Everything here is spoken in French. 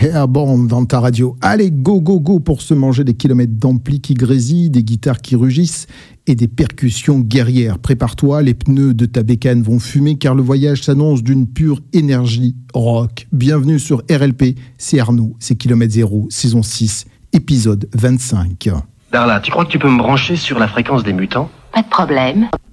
Airborne dans ta radio. Allez, go, go, go pour se manger des kilomètres d'ampli qui grésillent, des guitares qui rugissent et des percussions guerrières. Prépare-toi, les pneus de ta bécane vont fumer car le voyage s'annonce d'une pure énergie rock. Bienvenue sur RLP, c'est Arnaud, c'est Kilomètre Zéro, saison 6, épisode 25. Darla, tu crois que tu peux me brancher sur la fréquence des mutants ? Pas de problème.